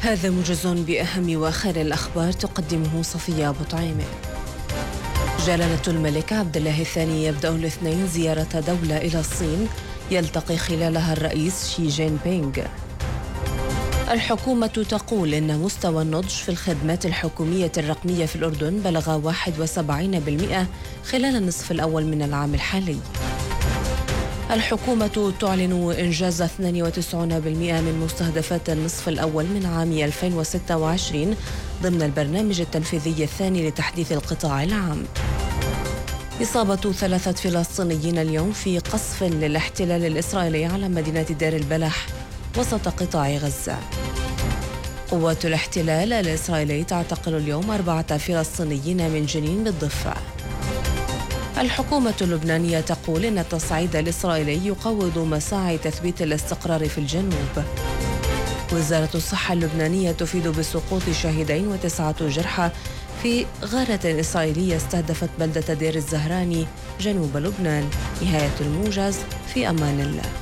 هذا موجز بأهم وآخر الأخبار تقدمه صفية أبو طعيمة. جلالة الملك عبد الله الثاني يبدأ الاثنين زيارة دولة إلى الصين يلتقي خلالها الرئيس شي جين بينغ. الحكومة تقول إن مستوى النضج في الخدمات الحكومية الرقمية في الأردن بلغ 71% خلال النصف الأول من العام الحالي. الحكومة تعلن إنجاز 92% من مستهدفات النصف الأول من عام 2026 ضمن البرنامج التنفيذي الثاني لتحديث القطاع العام. إصابة 3 فلسطينيين اليوم في قصف للاحتلال الإسرائيلي على مدينة دير البلح وسط قطاع غزة. قوات الاحتلال الإسرائيلي تعتقل اليوم 4 فلسطينيين من جنين بالضفة. الحكومة اللبنانية تقول إن التصعيد الإسرائيلي يقوض مساعي تثبيت الاستقرار في الجنوب. وزارة الصحة اللبنانية تفيد بسقوط شاهدين و9 جرحى في غارة إسرائيلية استهدفت بلدة دير الزهراني جنوب لبنان. نهاية الموجز، في أمان الله.